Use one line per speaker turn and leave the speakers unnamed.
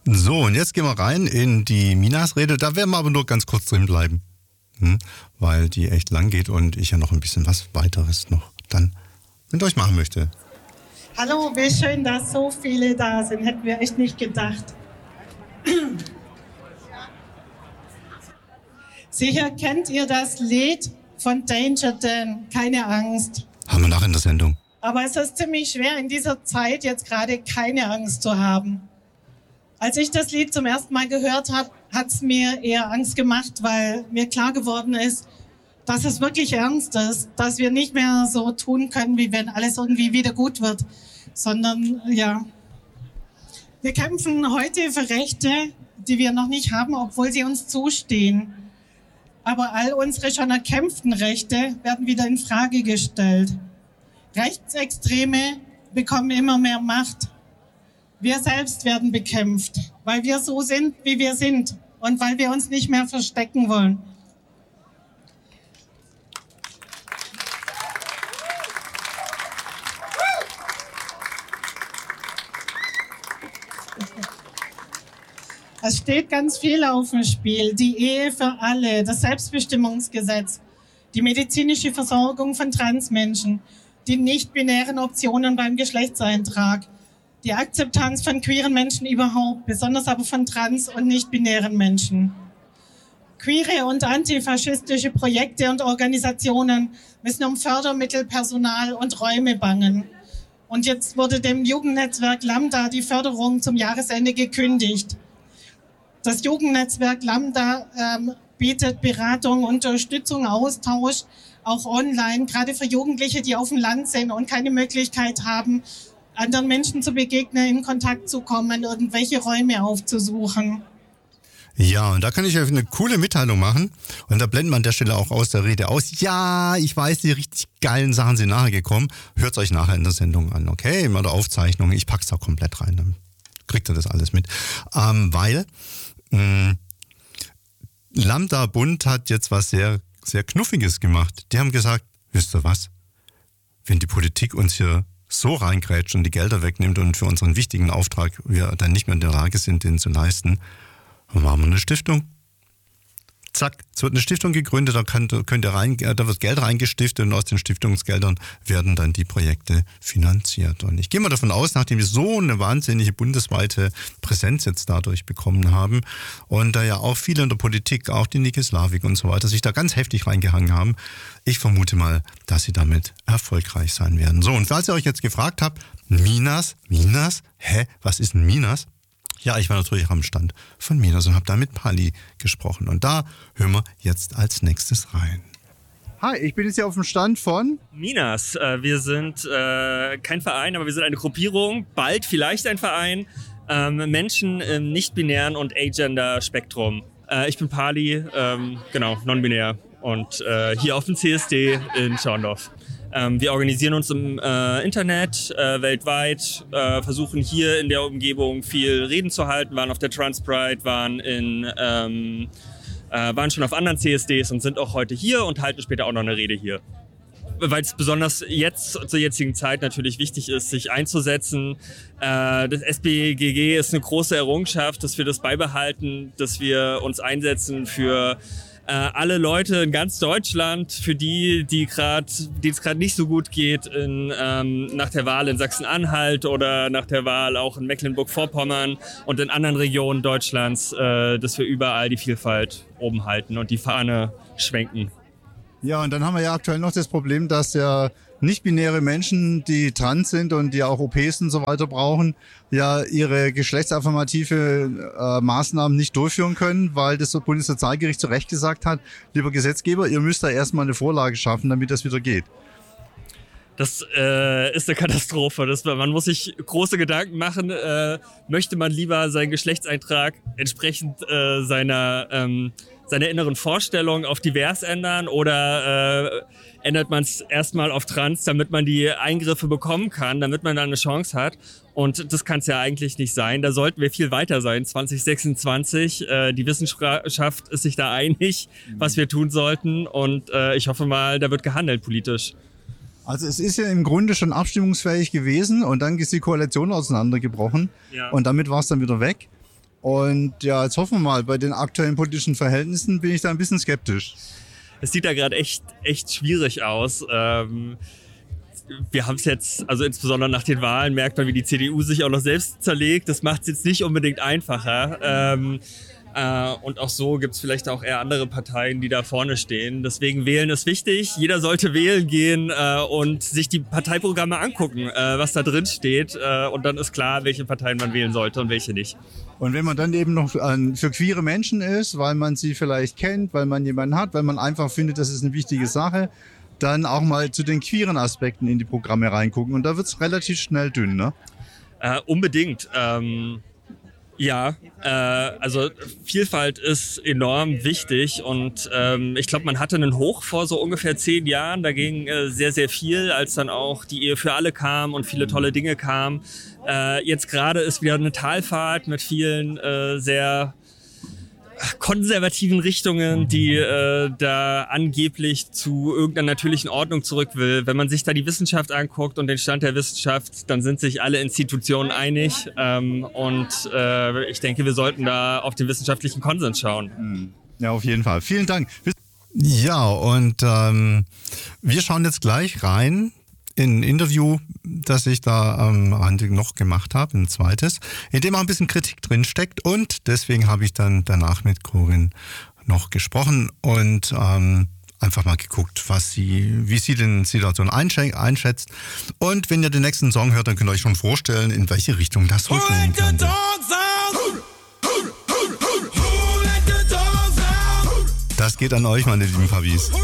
So, und jetzt gehen wir rein in die Minas-Rede. Da werden wir aber nur ganz kurz drin bleiben, weil die echt lang geht und ich ja noch ein bisschen was weiteres noch dann mit euch machen möchte.
Hallo, wie schön, dass so viele da sind. Hätten wir echt nicht gedacht. Sicher kennt ihr das Lied von Danger Dan, keine Angst.
Haben wir nachher in der Sendung.
Aber es ist ziemlich schwer in dieser Zeit jetzt gerade keine Angst zu haben. Als ich das Lied zum ersten Mal gehört habe, hat es mir eher Angst gemacht, weil mir klar geworden ist, dass es wirklich ernst ist, dass wir nicht mehr so tun können, wie wenn alles irgendwie wieder gut wird, sondern ja, wir kämpfen heute für Rechte, die wir noch nicht haben, obwohl sie uns zustehen. Aber all unsere schon erkämpften Rechte werden wieder in Frage gestellt. Rechtsextreme bekommen immer mehr Macht. Wir selbst werden bekämpft, weil wir so sind, wie wir sind und weil wir uns nicht mehr verstecken wollen. Es steht ganz viel auf dem Spiel. Die Ehe für alle, das Selbstbestimmungsgesetz, die medizinische Versorgung von Transmenschen, die nicht-binären Optionen beim Geschlechtseintrag, die Akzeptanz von queeren Menschen überhaupt, besonders aber von trans- und nicht-binären Menschen. Queere und antifaschistische Projekte und Organisationen müssen um Fördermittel, Personal und Räume bangen. Und jetzt wurde dem Jugendnetzwerk Lambda die Förderung zum Jahresende gekündigt. Das Jugendnetzwerk Lambda bietet Beratung, Unterstützung, Austausch, auch online, gerade für Jugendliche, die auf dem Land sind und keine Möglichkeit haben, anderen Menschen zu begegnen, in Kontakt zu kommen, irgendwelche Räume aufzusuchen.
Ja, und da kann ich euch eine coole Mitteilung machen. Und da blenden wir an der Stelle auch aus der Rede aus. Ja, ich weiß, die richtig geilen Sachen sind nachher gekommen. Hört euch nachher in der Sendung an, okay? In der Aufzeichnung. Ich pack's da komplett rein. Dann kriegt ihr das alles mit. Weil Lambda Bund hat jetzt was sehr, sehr Knuffiges gemacht. Die haben gesagt, wisst ihr was? Wenn die Politik uns hier so reingrätscht und die Gelder wegnimmt und für unseren wichtigen Auftrag wir dann nicht mehr in der Lage sind, den zu leisten, dann machen wir eine Stiftung. Zack, es wird eine Stiftung gegründet, da wird Geld reingestiftet und aus den Stiftungsgeldern werden dann die Projekte finanziert. Und ich gehe mal davon aus, nachdem wir so eine wahnsinnige bundesweite Präsenz jetzt dadurch bekommen haben und da ja auch viele in der Politik, auch die Niki Slavik und so weiter, sich da ganz heftig reingehangen haben, ich vermute mal, dass sie damit erfolgreich sein werden. So, und falls ihr euch jetzt gefragt habt, Minas? Was ist ein Minas? Ja, ich war natürlich am Stand von Minas und habe da mit Pali gesprochen. Und da hören wir jetzt als nächstes rein.
Hi, ich bin jetzt hier auf dem Stand von
Minas. Wir sind kein Verein, aber wir sind eine Gruppierung, bald vielleicht ein Verein. Menschen im nicht-binären und Agender-Spektrum. Ich bin Pali, non-binär und hier auf dem CSD in Schorndorf. Wir organisieren uns im Internet weltweit, versuchen hier in der Umgebung viel Reden zu halten, waren auf der Trans Pride, waren schon auf anderen CSDs und sind auch heute hier und halten später auch noch eine Rede hier. Weil es besonders jetzt zur jetzigen Zeit natürlich wichtig ist, sich einzusetzen. Das SBGG ist eine große Errungenschaft, dass wir das beibehalten, dass wir uns einsetzen für alle Leute in ganz Deutschland, für die es gerade nicht so gut geht, nach der Wahl in Sachsen-Anhalt oder nach der Wahl auch in Mecklenburg-Vorpommern und in anderen Regionen Deutschlands, dass wir überall die Vielfalt oben halten und die Fahne schwenken.
Ja, und dann haben wir ja aktuell noch das Problem, dass ja nicht-binäre Menschen, die trans sind und die auch OPs und so weiter brauchen, ja ihre geschlechtsaffirmative Maßnahmen nicht durchführen können, weil das Bundessozialgericht zu Recht gesagt hat, lieber Gesetzgeber, ihr müsst da erstmal eine Vorlage schaffen, damit das wieder geht.
Das ist eine Katastrophe. Man muss sich große Gedanken machen. Möchte man lieber seinen Geschlechtseintrag entsprechend seiner inneren Vorstellung auf divers ändern oder ändert man es erstmal auf trans, damit man die Eingriffe bekommen kann, damit man da eine Chance hat? Und das kann es ja eigentlich nicht sein. Da sollten wir viel weiter sein, 2026. Die Wissenschaft ist sich da einig, was wir tun sollten. Und ich hoffe mal, da wird gehandelt politisch.
Also es ist ja im Grunde schon abstimmungsfähig gewesen und dann ist die Koalition auseinandergebrochen und damit war es dann wieder weg. Und ja, jetzt hoffen wir mal, bei den aktuellen politischen Verhältnissen bin ich da ein bisschen skeptisch.
Es sieht da gerade echt schwierig aus. Wir haben es jetzt, also insbesondere nach den Wahlen, merkt man, wie die CDU sich auch noch selbst zerlegt. Das macht es jetzt nicht unbedingt einfacher. Und auch so gibt es vielleicht auch eher andere Parteien, die da vorne stehen. Deswegen wählen ist wichtig. Jeder sollte wählen gehen und sich die Parteiprogramme angucken, was da drin steht. Und dann ist klar, welche Parteien man wählen sollte und welche nicht.
Und wenn man dann eben noch für queere Menschen ist, weil man sie vielleicht kennt, weil man jemanden hat, weil man einfach findet, das ist eine wichtige Sache, dann auch mal zu den queeren Aspekten in die Programme reingucken. Und da wird es relativ schnell dünn, ne?
Unbedingt. Ja, also Vielfalt ist enorm wichtig und ich glaube, man hatte einen Hoch vor so ungefähr 10 Jahren. Da ging sehr, sehr viel, als dann auch die Ehe für alle kam und viele tolle Dinge kamen. Jetzt gerade ist wieder eine Talfahrt mit vielen sehr konservativen Richtungen, die da angeblich zu irgendeiner natürlichen Ordnung zurück will. Wenn man sich da die Wissenschaft anguckt und den Stand der Wissenschaft, dann sind sich alle Institutionen einig. Ich denke, wir sollten da auf den wissenschaftlichen Konsens schauen.
Ja, auf jeden Fall. Vielen Dank.
Ja, und wir schauen jetzt gleich rein in ein Interview, das ich da am Rande noch gemacht habe, ein zweites, in dem auch ein bisschen Kritik drin steckt, und deswegen habe ich dann danach mit Corinne noch gesprochen und einfach mal geguckt, wie sie die Situation einschätzt. Und wenn ihr den nächsten Song hört, dann könnt ihr euch schon vorstellen, in welche Richtung das so gehen könnte. Das geht an euch, meine lieben Puppies.